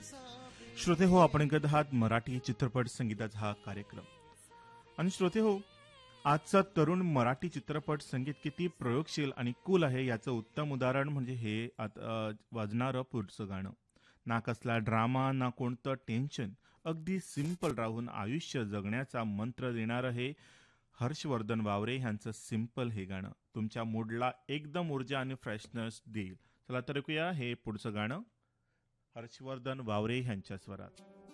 श्रोते हो, आपण ऐकत आहात मराठी चित्रपट संगीताचा हा कार्यक्रम. आणि श्रोते हो, आजचा तरुण मराठी चित्रपट संगीत किती प्रयोगशील आणि कूल आहे याचं उत्तम उदाहरण म्हणजे हे वाजणारं पुढचं गाणं. ना कसला ड्रामा, ना कोणतं टेन्शन, अगदी सिंपल राहून आयुष्य जगण्याचा मंत्र देणारं हे हर्षवर्धन वावरे ह्यांचं सिंपल हे गाणं तुमच्या मूडला एकदम ऊर्जा आणि फ्रेशनेस देईल. चला तर ऐकूया हे पुढचं गाणं हर्षवर्धन वावरे ह्यांच्या स्वरात.